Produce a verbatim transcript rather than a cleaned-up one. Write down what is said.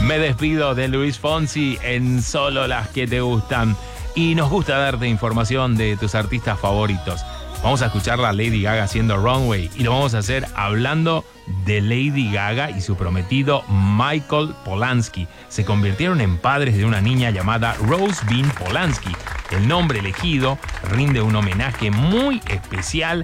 Me despido de Luis Fonsi en Solo las que te gustan. Y nos gusta darte información de tus artistas favoritos. Vamos a escuchar a Lady Gaga haciendo Runway y lo vamos a hacer hablando de Lady Gaga y su prometido Michael Polansky. Se convirtieron en padres de una niña llamada Rose Bean Polansky. El nombre elegido rinde un homenaje muy especial